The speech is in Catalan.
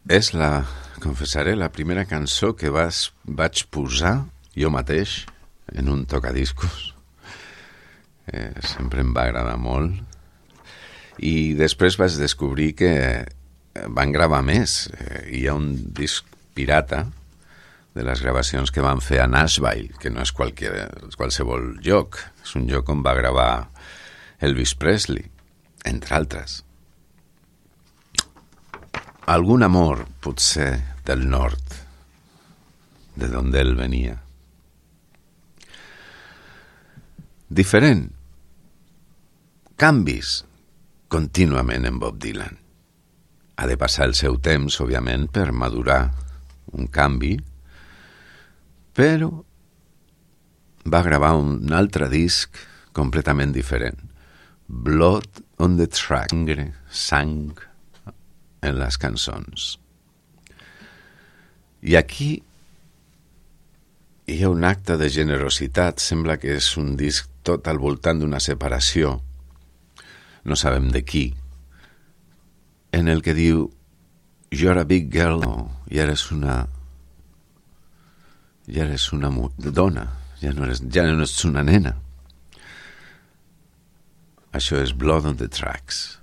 És confessaré, la primera cançó que vaig posar jo mateix en un tocadiscos. Sempre em va agradar molt. I després vaig descobrir que van gravar més. Hi ha un disc pirata de les gravacions que van fer a Nashville, que no és qualsevol lloc. És un lloc on va gravar Elvis Presley, entre altres. Algun amor, potser, del nord, de d'on ell venia. Diferent. Canvis contínuament en Bob Dylan. Ha de passar el seu temps, òbviament, per madurar un canvi, però va gravar un altre disc completament diferent. Blood on the Track, sang en les cançons. I aquí hi ha un acte de generositat. Sembla que és un disc tot al voltant d'una separació, no sabem de qui, en el que diu "You're a big girl", ja eres una dona, ja no ets una nena. Això és Blood on the Tracks.